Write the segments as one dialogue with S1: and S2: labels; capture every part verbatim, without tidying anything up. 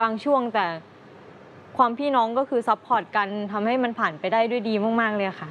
S1: บางช่วงแต่ความพี่น้องก็คือซัพพอร์ตกันทำให้มันผ่านไปได้ด้วยดีมากๆเลยค่ะ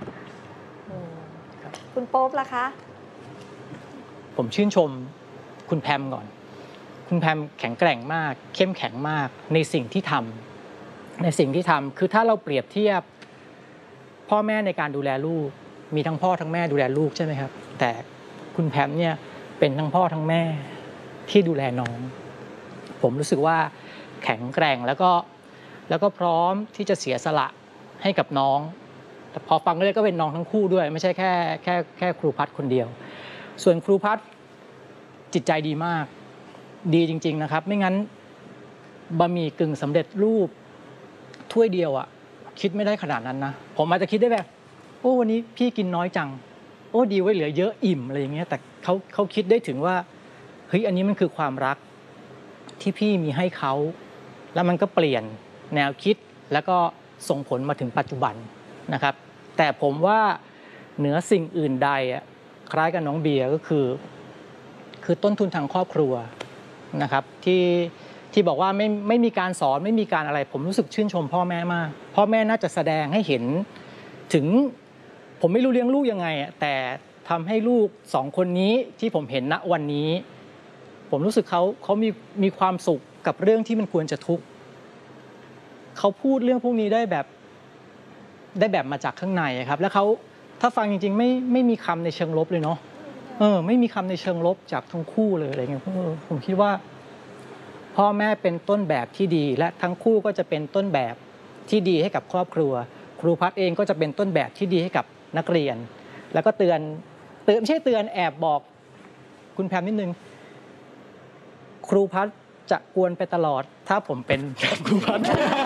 S2: คุณโป๊ปล่ะคะ
S3: ผมชื่นชมคุณแพมก่อนคุณแพมแข็งแกร่งมากเข้มแข็งมากในสิ่งที่ทำในสิ่งที่ทำคือถ้าเราเปรียบเทียบพ่อแม่ในการดูแลลูกมีทั้งพ่อทั้งแม่ดูแลลูกใช่ไหมครับแต่คุณแพมเนี่ยเป็นทั้งพ่อทั้งแม่ที่ดูแลน้องผมรู้สึกว่าแข็งแกร่งแล้วก็แล้วก็พร้อมที่จะเสียสละให้กับน้องแต่พอฟังเลยก็เป็นน้องทั้งคู่ด้วยไม่ใช่แค่แค่แค่ครูพัฒน์คนเดียวส่วนครูพัฒน์จิตใจดีมากดีจริงๆนะครับไม่งั้นบะหมี่กึ่งสำเร็จรูปถ้วยเดียวอ่ะคิดไม่ได้ขนาดนั้นนะผมอาจจะคิดได้แบบโอ้วันนี้พี่กินน้อยจังโอ้ดีไว้เหลือเยอะอิ่มอะไรอย่างเงี้ยแต่เขาเขาคิดได้ถึงว่าเฮ้ยอันนี้มันคือความรักที่พี่มีให้เขาแล้วมันก็เปลี่ยนแนวคิดแล้วก็ส่งผลมาถึงปัจจุบันนะครับแต่ผมว่าเหนือสิ่งอื่นใดอ่ะคล้ายกับน้องเบียร์ก็คือคือต้นทุนทางครอบครัวนะครับที่ที่บอกว่าไม่ไม่มีการสอนไม่มีการอะไรผมรู้สึกชื่นชมพ่อแม่มากพ่อแม่น่าจะแสดงให้เห็นถึงผมไม่รู้เลี้ยงลูกยังไงอ่ะแต่ทำให้ลูกสองคนนี้ที่ผมเห็นณวันนี้ผมรู้สึกเขาเขามีมีความสุขกับเรื่องที่มันควรจะทุกข์เขาพูดเรื่องพวกนี้ได้แบบได้แบบมาจากข้างในครับแล้วเขาถ้าฟังจริงๆไม่ไม่มีคำในเชิงลบเลยเนาะเออไม่มีคำในเชิงลบจากทั้งคู่เลยอะไรเงี้ยผมคิดว่าพ่อแม่เป็นต้นแบบที่ดีและทั้งคู่ก็จะเป็นต้นแบบที่ดีให้กับครอบครัวครูพัฒน์เองก็จะเป็นต้นแบบที่ดีให้กับนักเรียนแล้วก็เตือนเตือนไม่ใช่เตือนแอบบอกคุณแพมนิดนึงครูพัฒน์จะกวนไปตลอดถ้าผมเป็นครูพัฒน์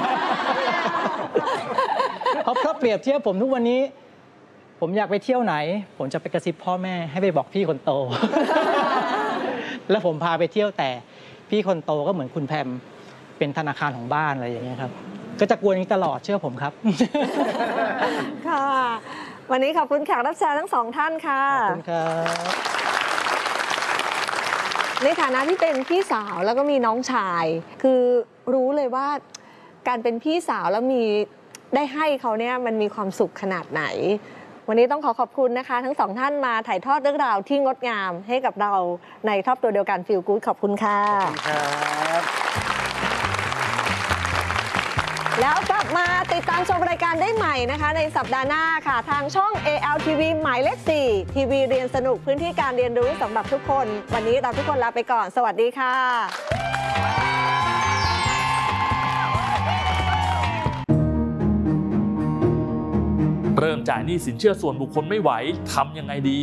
S3: เพราะถ้าเปรียบเทียบผมทุกวันนี้ผมอยากไปเที่ยวไหนผมจะไปกระซิบพ่อแม่ให้ไปบอกพี่คนโต แล้วผมพาไปเที่ยวแต่พี่คนโตก็เหมือนคุณแพมเป็นธนาคารของบ้านอะไรอย่างเงี้ยครับก็จะกวนนี้ตลอดเชื่อผมครับ
S2: ค่ะวันนี้ขอบคุณแขกรับเชิญทั้งสองท่านค่ะ
S3: ขอบคุณครับ
S2: ในฐานะที่เป็นพี่สาวแล้วก็มีน้องชายคือรู้เลยว่าการเป็นพี่สาวแล้วมีได้ให้เขาเนี่ยมันมีความสุขขนาดไหนวันนี้ต้องขอขอบคุณนะคะทั้งสองท่านมาถ่ายทอดเรื่องราวที่งดงามให้กับเราในครอบครัวเดียวกันฟีลกู๊ดขอบคุณค่ะ
S3: ขอบคุณครับ
S2: แล้วกลับมาติดตามชมรายการได้ใหม่นะคะในสัปดาห์หน้าค่ะทางช่อง เอ แอล ที วี หมายเลขสี่ทีวีเรียนสนุกพื้นที่การเรียนรู้สำหรับทุกคนวันนี้เราทุกคนลาไปก่อนสวัสดีค่ะ
S4: เริ่มจ่ายหนี้สินเชื่อส่วนบุคคลไม่ไหวทำยังไงดี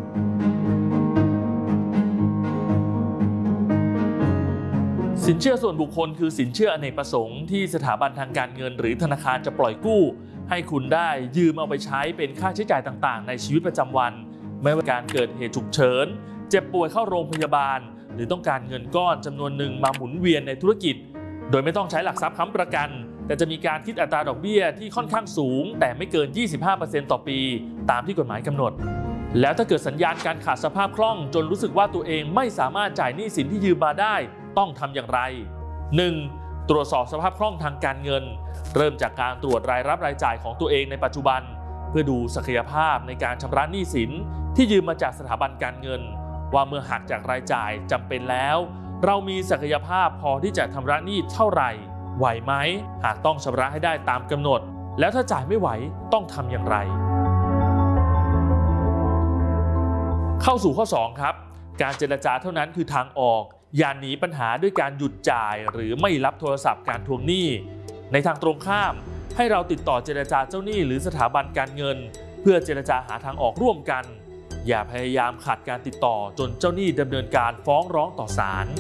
S4: สินเชื่อส่วนบุคคลคือสินเชื่ออเนกประสงค์ที่สถาบันทางการเงินหรือธนาคารจะปล่อยกู้ให้คุณได้ยืมเอาไปใช้เป็นค่าใช้จ่ายต่างๆในชีวิตประจำวันไม่ว่าการเกิดเหตุฉุกเฉินเจ็บป่วยเข้าโรงพยาบาลหรือต้องการเงินก้อนจำนวนหนึ่งมาหมุนเวียนในธุรกิจโดยไม่ต้องใช้หลักทรัพย์ค้ำประกันแต่จะมีการคิดอัตราดอกเบี้ยที่ค่อนข้างสูงแต่ไม่เกิน ยี่สิบห้าเปอร์เซ็นต์ ต่อปีตามที่กฎหมายกำหนดแล้วถ้าเกิดสัญญาณการขาดสภาพคล่องจนรู้สึกว่าตัวเองไม่สามารถจ่ายหนี้สินที่ยืมมาได้ต้องทำอย่างไร หนึ่ง ตรวจสอบสภาพคล่องทางการเงินเริ่มจากการตรวจรายรับรายจ่ายของตัวเองในปัจจุบันเพื่อดูศักยภาพในการชำระหนี้สินที่ยืมมาจากสถาบันการเงินว่าเมื่อหักจากรายจ่ายจำเป็นแล้วเรามีศักยภาพพอที่จะชำระหนี้เท่าไหร่ไหวไหมหากต้องชำระให้ได้ตามกำหนดแล้วถ้าจ่ายไม่ไหวต้องทำอย่างไรเข้าสู่ข้อสองครับการเจรจาเท่านั้นคือทางออกอย่าหนีปัญหาด้วยการหยุดจ่ายหรือไม่รับโทรศัพท์การทวงหนี้ในทางตรงข้ามให้เราติดต่อเจรจาเจ้าหนี้หรือสถาบันการเงินเพื่อเจรจาหาทางออกร่วมกันอย่าพยายามขัดการติดต่อจนเจ้าหนี้ดำเนินการฟ้องร้องต่อศาล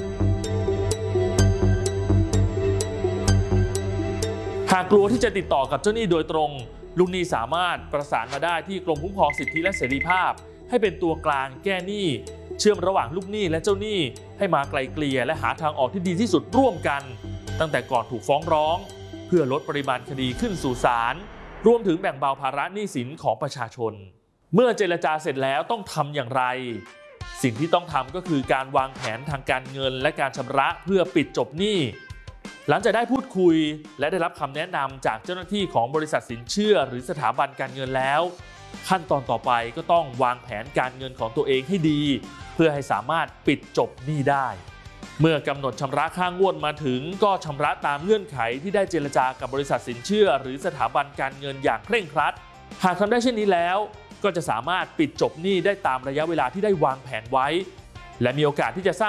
S4: หากกลัวที่จะติดต่อกับเจ้าหนี้โดยตรงลูกหนี้สามารถประสานมาได้ที่กรมคุ้มครองสิทธิและเสรีภาพให้เป็นตัวกลางแก้หนี้เชื่อมระหว่างลูกหนี้และเจ้าหนี้ให้มาไกลเกลี่ยและหาทางออกที่ดีที่สุดร่วมกันตั้งแต่ก่อนถูกฟ้องร้องเพื่อลดปริมาณคดีขึ้นสู่ศาลรวมถึงแบ่งเบาภาระหนี้สินของประชาชนเมื่อเจรจาเสร็จแล้วต้องทำอย่างไรสิ่งที่ต้องทำก็คือการวางแผนทางการเงินและการชำระเพื่อปิดจบหนี้หลังจากได้พูดคุยและได้รับคำแนะนำจากเจ้าหน้าที่ของบริษัทสินเชื่อหรือสถาบันการเงินแล้วขั้นตอนต่อไปก็ต้องวางแผนการเงินของตัวเองให้ดีเพื่อให้สามารถปิดจบหนี้ได้เมื่อกำหนดชำระค่างวดมาถึงก็ชำระตามเงื่อนไขที่ได้เจรจากับบริษัทสินเชื่อหรือสถาบันการเงินอย่างเคร่งครัดหากทำได้เช่นนี้แล้วก็จะสามารถปิดจบหนี้ได้ตามระยะเวลาที่ได้วางแผนไว้และมีโอกาสที่จะสร้าง